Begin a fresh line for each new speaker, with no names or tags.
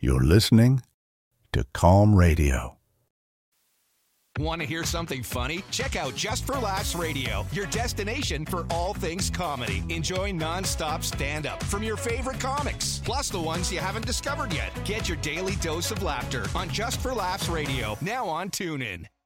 You're listening to Calm Radio.
Want to hear something funny? Check out Just for Laughs Radio, your destination for all things comedy. Enjoy non-stop stand-up from your favorite comics, plus the ones you haven't discovered yet. Get your daily dose of laughter on Just for Laughs Radio, now on TuneIn.